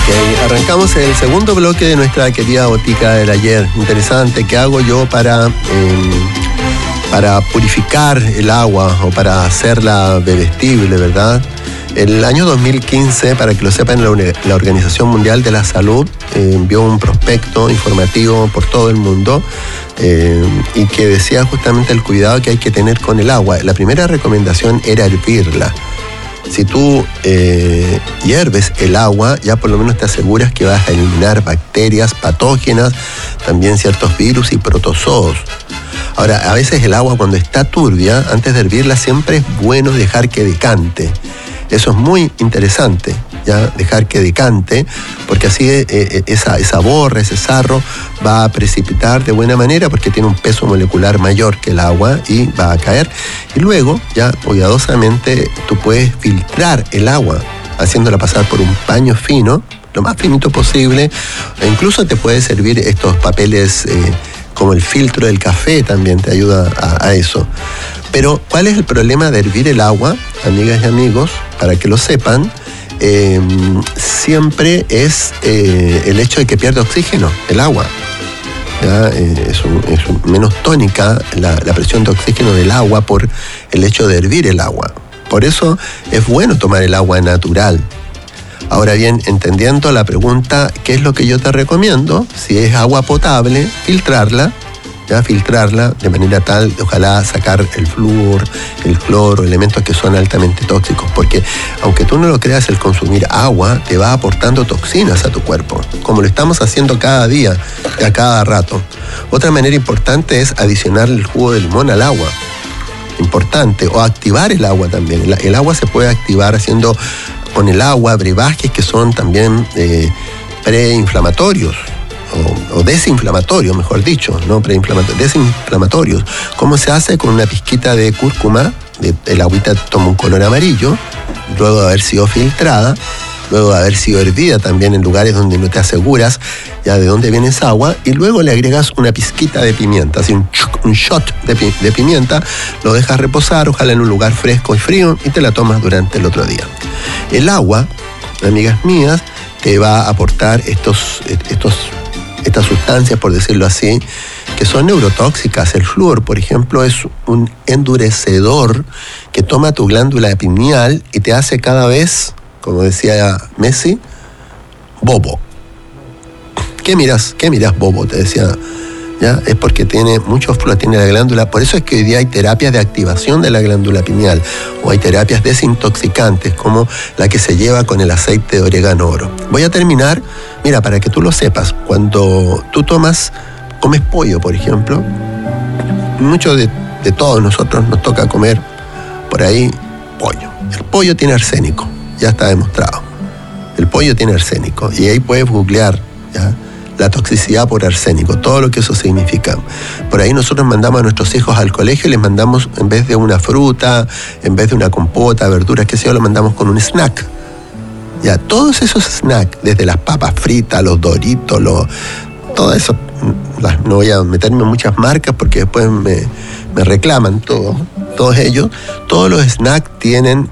Arrancamos el segundo bloque de nuestra querida botica del ayer. Interesante, ¿qué hago yo para purificar el agua o para hacerla bebestible, verdad? El año 2015, para que lo sepan, la Organización Mundial de la Salud envió un prospecto informativo por todo el mundo y que decía justamente el cuidado que hay que tener con el agua. La primera recomendación era hervirla. Si tú hierves el agua, ya por lo menos te aseguras que vas a eliminar bacterias patógenas, también ciertos virus y protozoos. Ahora, a veces el agua cuando está turbia, antes de hervirla siempre es bueno dejar que decante. Eso es muy interesante, ya dejar que decante, porque así esa borra, ese sarro va a precipitar de buena manera porque tiene un peso molecular mayor que el agua y va a caer. Y luego, ya cuidadosamente, tú puedes filtrar el agua haciéndola pasar por un paño fino, lo más finito posible. E incluso te puede servir estos papeles como el filtro del café, también te ayuda a eso. Pero, ¿cuál es el problema de hervir el agua, amigas y amigos? Para que lo sepan, siempre es el hecho de que pierde oxígeno el agua. ¿Ya? Es menos tónica la presión de oxígeno del agua por el hecho de hervir el agua. Por eso es bueno tomar el agua natural. Ahora bien, entendiendo la pregunta, ¿qué es lo que yo te recomiendo? Si es agua potable, filtrarla de manera tal de ojalá sacar el flúor, el cloro, elementos que son altamente tóxicos, porque aunque tú no lo creas, el consumir agua te va aportando toxinas a tu cuerpo, como lo estamos haciendo cada día, a cada rato. Otra manera importante es adicionar el jugo de limón al agua, importante, o activar el agua también. El agua se puede activar haciendo con el agua brebajes que son también preinflamatorios, o desinflamatorios, mejor dicho, no preinflamatorios, desinflamatorios. ¿Cómo se hace? Con una pizquita de cúrcuma, el agüita toma un color amarillo, luego de haber sido filtrada, luego de haber sido hervida también en lugares donde no te aseguras ya de dónde viene esa agua, y luego le agregas una pizquita de pimienta, así un shot de pimienta, lo dejas reposar, ojalá en un lugar fresco y frío, y te la tomas durante el otro día. El agua, amigas mías, te va a aportar estas sustancias, por decirlo así, que son neurotóxicas. El flúor, por ejemplo, es un endurecedor que toma tu glándula pineal y te hace cada vez, como decía Messi, bobo. ¿Qué miras, bobo? Te decía. ¿Ya? Es porque tiene mucho flúor, tiene la glándula. Por eso es que hoy día hay terapias de activación de la glándula pineal, o hay terapias desintoxicantes, como la que se lleva con el aceite de orégano oro. Voy a terminar, mira, para que tú lo sepas, cuando tú comes pollo, por ejemplo, muchos de todos nosotros nos toca comer por ahí pollo. El pollo tiene arsénico, ya está demostrado. El pollo tiene arsénico, y ahí puedes googlear, ¿ya?, la toxicidad por arsénico, todo lo que eso significa. Por ahí nosotros mandamos a nuestros hijos al colegio y les mandamos, en vez de una fruta, en vez de una compota, verduras, qué sé yo, lo mandamos con un snack. Ya, todos esos snacks, desde las papas fritas, los Doritos, todo eso, no voy a meterme en muchas marcas porque después me reclaman todos ellos. Todos los snacks tienen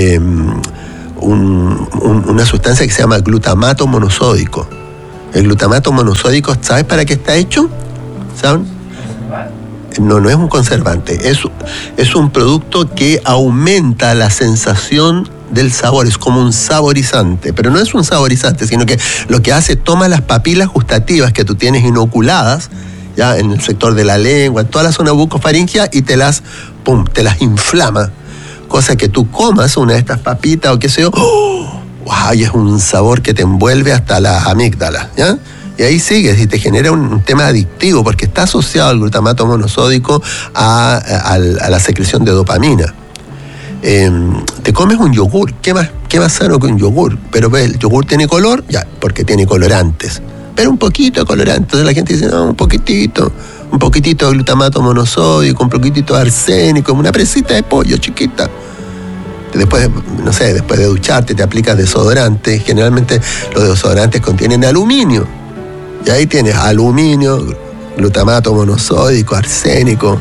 una sustancia que se llama glutamato monosódico. El glutamato monosódico, ¿sabes para qué está hecho? ¿Saben? No es un conservante, es un producto que aumenta la sensación del sabor, es como un saborizante, pero no es un saborizante, sino que lo que hace, toma las papilas gustativas que tú tienes inoculadas, ya en el sector de la lengua, en toda la zona bucofaringea, y te las inflama, cosa que tú comas una de estas papitas o qué sé yo, ¡oh! ¡Wow! Y es un sabor que te envuelve hasta las amígdalas, ¿ya? Y ahí sigues y te genera un tema adictivo porque está asociado al glutamato monosódico a la secreción de dopamina. Te comes un yogur, ¿qué más sano que un yogur? Pero ves, el yogur tiene color, ya, porque tiene colorantes. Pero un poquito de colorante. Entonces la gente dice, no, un poquitito de glutamato monosódico, un poquitito de arsénico, una presita de pollo chiquita. Después, después de ducharte te aplicas desodorante. Generalmente los desodorantes contienen aluminio. Y ahí tienes aluminio, glutamato monosódico, arsénico,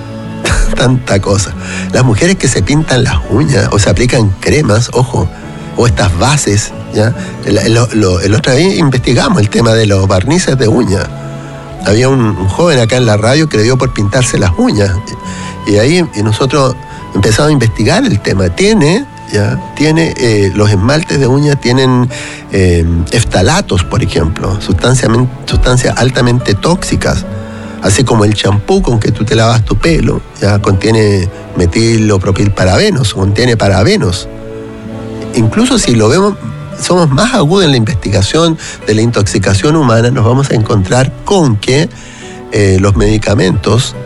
tanta cosa. Las mujeres que se pintan las uñas o se aplican cremas, ojo, o estas bases, ¿ya? El otra vez investigamos el tema de los barnices de uñas. Había un joven acá en la radio que le dio por pintarse las uñas, y ahí nosotros empezamos a investigar el tema. Los esmaltes de uñas tienen eftalatos, por ejemplo, sustancias altamente tóxicas, así como el champú con que tú te lavas tu pelo, ya contiene metil o propilparabenos, contiene parabenos. Incluso si lo vemos, somos más agudos en la investigación de la intoxicación humana, nos vamos a encontrar con que los medicamentos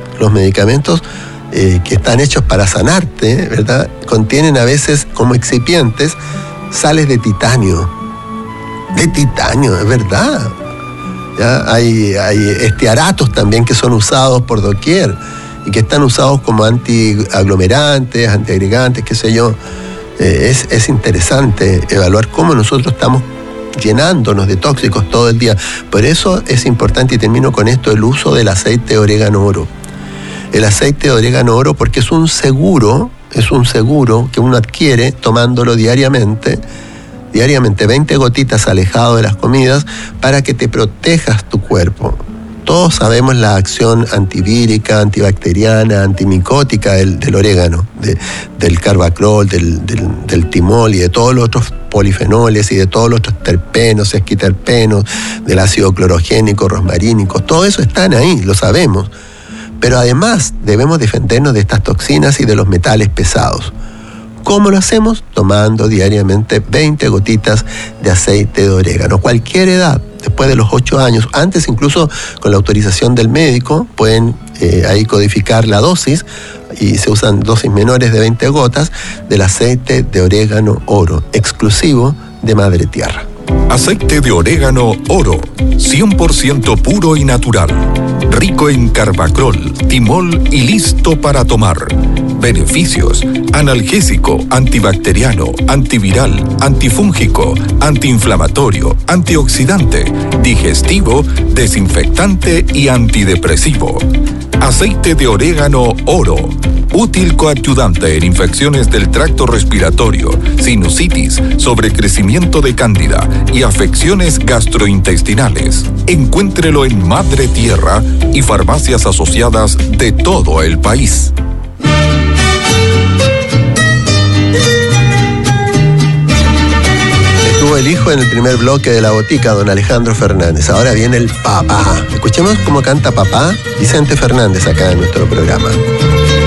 que están hechos para sanarte, ¿verdad?, contienen a veces como excipientes sales de titanio. De titanio, es verdad. ¿Ya? Hay estearatos también que son usados por doquier y que están usados como antiaglomerantes, antiagregantes, qué sé yo. Es interesante evaluar cómo nosotros estamos llenándonos de tóxicos todo el día. Por eso es importante, y termino con esto, el uso del aceite de orégano oro. El aceite de orégano oro, porque es un seguro que uno adquiere tomándolo diariamente, 20 gotitas alejado de las comidas, para que te protejas tu cuerpo. Todos sabemos la acción antivírica, antibacteriana, antimicótica del orégano, del carbacrol, del timol y de todos los otros polifenoles y de todos los otros terpenos, esquiterpenos, del ácido clorogénico, rosmarínico. Todo eso están ahí, lo sabemos. Pero además debemos defendernos de estas toxinas y de los metales pesados. ¿Cómo lo hacemos? Tomando diariamente 20 gotitas de aceite de orégano. Cualquier edad, después de los 8 años, antes incluso con la autorización del médico, pueden ahí codificar la dosis, y se usan dosis menores de 20 gotas del aceite de orégano oro, exclusivo de Madre Tierra. Aceite de orégano oro, 100% puro y natural, rico en carbacrol, timol y listo para tomar. Beneficios: analgésico, antibacteriano, antiviral, antifúngico, antiinflamatorio, antioxidante, digestivo, desinfectante y antidepresivo. Aceite de orégano oro, útil coadyuvante en infecciones del tracto respiratorio, sinusitis, sobrecrecimiento de cándida y afecciones gastrointestinales. Encuéntrelo en Madre Tierra y farmacias asociadas de todo el país. Estuvo el hijo en el primer bloque de La Botica, don Alejandro Fernández. Ahora viene el papá. Escuchemos cómo canta papá Vicente Fernández acá en nuestro programa.